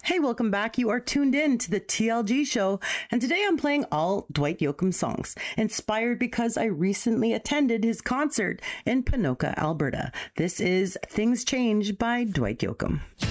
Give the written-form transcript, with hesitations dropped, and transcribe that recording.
Hey, welcome back. You are tuned in to the TLG show, and today I'm playing all Dwight Yoakam songs, inspired because I recently attended his concert in Ponoka, Alberta. This is Things Change by Dwight Yoakam.